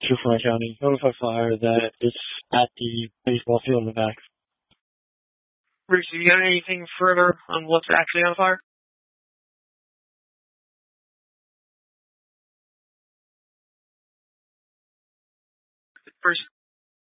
Flint County. Notify fire that it's at the baseball field in the back. Bruce, have you got anything further on what's actually on fire? Bruce,